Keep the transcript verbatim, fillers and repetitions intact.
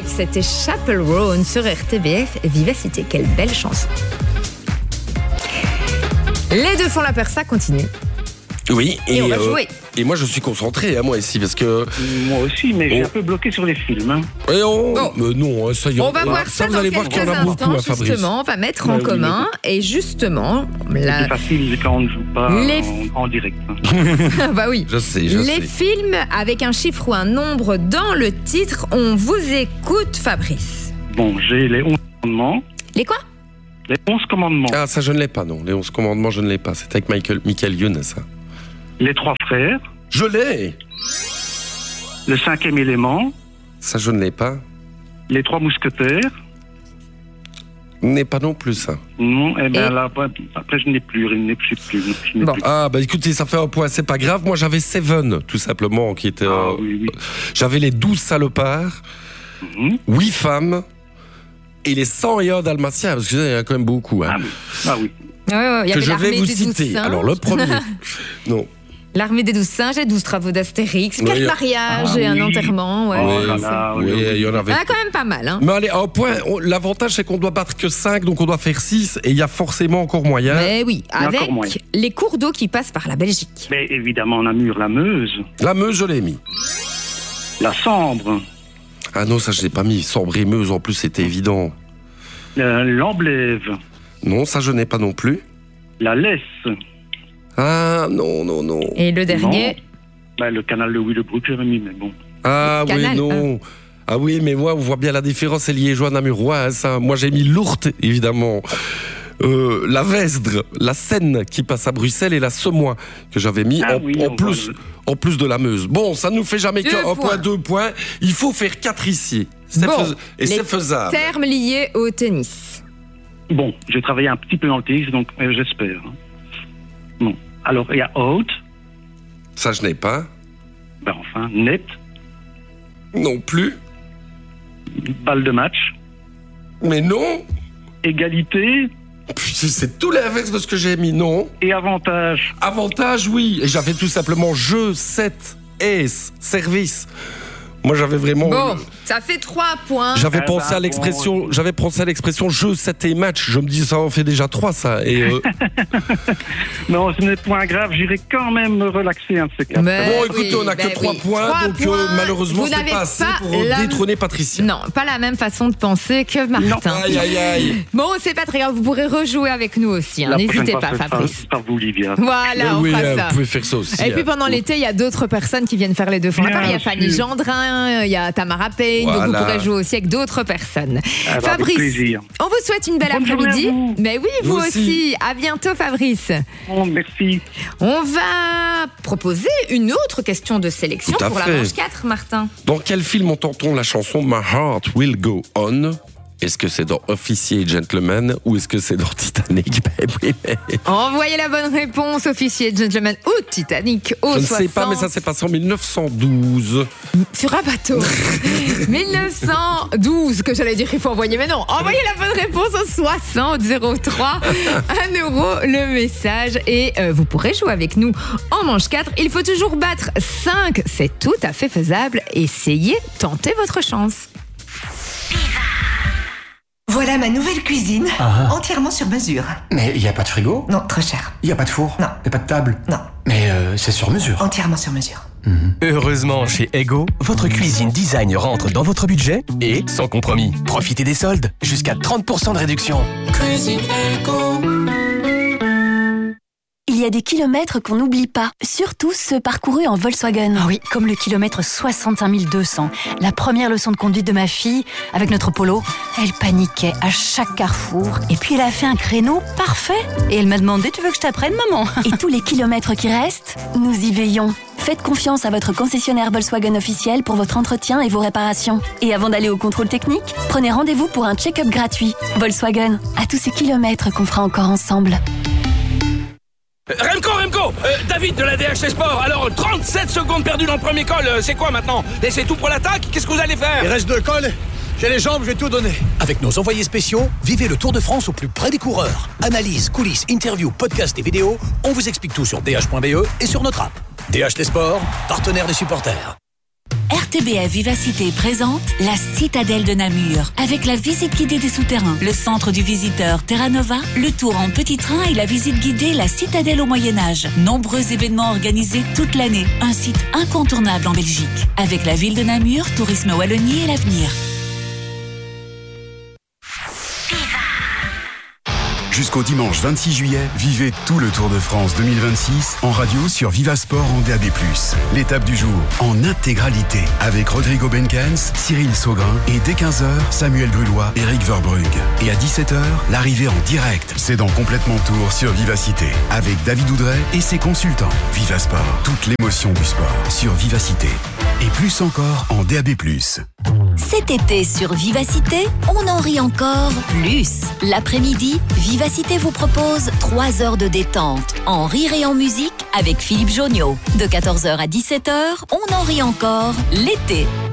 Babe, c'était Chapel Roan sur R T B F. Vivacité, quelle belle chanson. Les deux font la paire, ça continue. Oui, et, et on va euh, jouer. Et moi, je suis concentré, hein, moi ici, parce que. Moi aussi, mais oh. j'ai un peu bloqué sur les films. Hein. Et on... Oh. Mais non, ça y est. On va voir ça, ça vous dans allez voir quelques qu'il y en a instants, beaucoup, hein, Fabrice. justement, on va mettre bah, en oui, commun. Et justement, la... c'est facile quand on ne joue pas les... en, en direct. Hein. Bah oui. Je sais, je les sais. films avec un chiffre ou un nombre dans le titre, on vous écoute, Fabrice. Bon, j'ai les onze commandements. Les quoi? Les onze commandements. Ah, ça, je ne l'ai pas, non. Les onze commandements, je ne l'ai pas. C'était avec Michael, Michael Youn, ça. Les trois frères. Je l'ai. Le cinquième élément. Ça, je ne l'ai pas. Les trois mousquetaires. N'est pas non plus, ça. Non, et bien et... là, après, je n'ai plus, je n'ai plus, je n'ai bon. plus. Ah, bah écoutez, ça fait un point, c'est pas grave. Moi, j'avais Seven, tout simplement, qui était. Ah, euh... oui, oui. J'avais les douze salopards, Mm-hmm. huit femmes et les cent et un dalmatiens, parce qu'il y en a quand même beaucoup. Hein, ah oui. Ah oui. Ouais, ouais, il y que avait je vais vous des citer. Alors, le premier. Non. L'armée des douze singes, les douze travaux d'Astérix, Oui. quatre mariages Ah, et un oui. enterrement. Ouais, Oh Oui, là c'est- là, oui, oui, il y en avait. On a quand même pas mal. Hein. Mais allez, un point. on- L'avantage, c'est qu'on doit battre que cinq, donc on doit faire six, et il y a forcément encore moyen. Mais oui, Il y a avec encore moyen. les cours d'eau qui passent par la Belgique. Mais évidemment, Namur, la Meuse, La Meuse, je l'ai mis. la Sambre, Ah non, ça, je l'ai pas mis. Sambre et Meuse, en plus, c'était évident. euh, l'Amblève, Non, ça, je n'ai pas non plus. la Lesse, Ah, non, non, non. Et le dernier, ben, le canal de Willebroek, j'avais mis, mais bon. Ah oui, Canal, non. Ah oui, mais moi, on voit bien la différence, c'est liégeois namurois. Hein, ça. Moi, j'ai mis l'Ourthe, évidemment. Euh, la Vesdre, la Seine qui passe à Bruxelles et la Semois que j'avais mis Ah en, oui, en on plus, voit en plus de la Meuse. Bon, ça nous fait jamais Deux qu'un points. point, deux points. Il faut faire quatre ici. C'est Bon, fais- et les c'est faisable. termes liés au tennis. Bon, j'ai travaillé un petit peu dans le tennis, donc euh, j'espère. hein. Bon, alors il y a out, Ça, je n'ai pas. ben enfin, net, Non plus. balle de match, Mais non. égalité Putain, c'est tout l'inverse de ce que j'ai mis. Non. et avantage. Avantage, oui. Et j'avais tout simplement jeu, set, ace, service. Moi, j'avais vraiment. Bon, ça fait trois points. J'avais Eh pensé ben, à l'expression, bon. j'avais pensé à l'expression jeu, set et match. Je me dis ça en fait déjà trois, ça. Et euh, Non, ce n'est point grave, j'irai quand même me relaxer un de ces quatre. Mais- bon, écoutez, oui, on n'a ben que trois oui. points, Trois donc euh, points. malheureusement, Vous c'est n'avez pas assez pas pour euh, la- détrôner Patricia. Non, pas la même façon de penser que Martin. Aïe, aïe, aïe. Bon, c'est pas très grave, vous pourrez rejouer avec nous aussi. Hein. La N'hésitez prochaine pas, fois, ce sera- Fabrice. ce sera vous, Olivia. Voilà, on oui, fera euh, ça. vous pouvez faire ça aussi. Et puis hein. pendant l'été, il y a d'autres personnes qui viennent faire les deux fonds. Bien Il y a Fanny sûr. Gendrin, il y a Tamara Payne, donc vous Voilà. pourrez jouer aussi avec d'autres personnes. Ah bah, avec Fabrice, plaisir. on vous souhaite une belle Bonne journée après-midi. à vous. Mais oui, vous, Vous aussi. aussi. À bientôt, Fabrice. Bon, merci. On va proposer une autre question de sélection Tout à pour la fait. manche quatre, Martin. Dans quel film entend-on la chanson My Heart Will Go On? Est-ce que c'est dans Officier et Gentleman ou est-ce que c'est dans Titanic? Ben oui, mais... Envoyez la bonne réponse, officier Gentleman ou Titanic au Je ne soixante. sais pas, mais ça s'est passé en mille neuf cent douze. Sur un bateau. mille neuf cent douze, que j'allais dire qu'il faut envoyer, mais non. Envoyez la bonne réponse au soixante zéro trois. un euro le message. Et euh, vous pourrez jouer avec nous en manche quatre. Il faut toujours battre cinq. C'est tout à fait faisable. Essayez, tentez votre chance. Voilà ma nouvelle cuisine, Ah. entièrement sur mesure. Mais il n'y a pas de frigo? Non, trop cher. Il n'y a pas de four? Non. Il n'y a pas de table? Non, Mais euh, c'est sur mesure. entièrement sur mesure. Heureusement, chez Ego, votre cuisine design rentre dans votre budget et sans compromis. Profitez des soldes, jusqu'à trente pour cent de réduction. Il y a des kilomètres qu'on n'oublie pas, surtout ceux parcourus en Volkswagen. Ah oui, comme le kilomètre soixante et un mille deux cents. La première leçon de conduite de ma fille, avec notre Polo, elle paniquait à chaque carrefour. Et puis elle a fait un créneau parfait. Et elle m'a demandé, tu veux que je t'apprenne, maman? Et tous les kilomètres qui restent, nous y veillons. Faites confiance à votre concessionnaire Volkswagen officiel pour votre entretien et vos réparations. Et avant d'aller au contrôle technique, prenez rendez-vous pour un check-up gratuit. Volkswagen, à tous ces kilomètres qu'on fera encore ensemble. Remco, Remco euh, David de la D H T Sport. Alors, trente-sept secondes perdues dans le premier col, euh, c'est quoi maintenant? Et c'est tout pour l'attaque? Qu'est-ce que vous allez faire? Il reste deux cols. J'ai les jambes, je vais tout donner. Avec nos envoyés spéciaux, vivez le Tour de France au plus près des coureurs. Analyse, coulisses, interviews, podcasts et vidéos, on vous explique tout sur d h point b e et sur notre app. D H T Sport, partenaire des supporters. R T B F Vivacité présente la Citadelle de Namur, avec la visite guidée des souterrains, le centre du visiteur Terra Nova, le tour en petit train et la visite guidée La Citadelle au Moyen-Âge. Nombreux événements organisés toute l'année. Un site incontournable en Belgique. Avec la ville de Namur, Tourisme Wallonie et l'avenir. Jusqu'au dimanche vingt-six juillet, vivez tout le Tour de France deux mille vingt-six en radio sur Vivasport en D A B plus. L'étape du jour en intégralité avec Rodrigo Benkens, Cyril Saugrin et dès quinze heures, Samuel Grulois, Eric Verbrugge. Et à dix-sept heures, l'arrivée en direct. C'est dans Complètement Tour sur Vivacité avec David Oudret et ses consultants. Vivasport, toute l'émotion du sport sur Vivacité. Et plus encore en D A B plus. Cet été sur Vivacité, on en rit encore plus. L'après-midi, Vivacité vous propose trois heures de détente, en rire et en musique avec Philippe Jonniot. De quatorze heures à dix-sept heures, on en rit encore l'été.